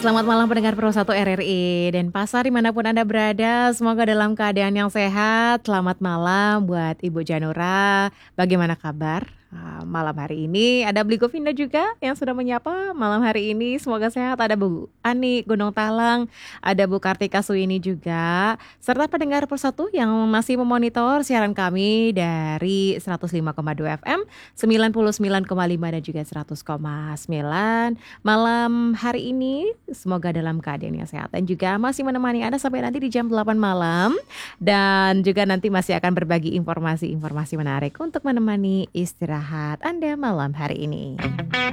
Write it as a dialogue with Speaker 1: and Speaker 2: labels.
Speaker 1: Selamat malam pendengar Pro 1 RRI dan pasar dimanapun Anda berada. Semoga dalam keadaan yang sehat. Selamat malam buat Ibu Janura. Bagaimana kabar? Malam hari ini ada Beli Govinda juga yang sudah menyapa malam hari ini. Semoga sehat. Ada Bu Ani Gunung Talang, ada Bu Kartika Suini juga, serta pendengar Pro 1 yang masih memonitor siaran kami dari 105,2 FM, 99,5 dan juga 100,9. Malam hari ini semoga dalam keadaan yang sehat dan juga masih menemani Anda sampai nanti di jam 8 malam. Dan juga nanti masih akan berbagi informasi-informasi menarik untuk menemani istirahat Anda malam hari ini.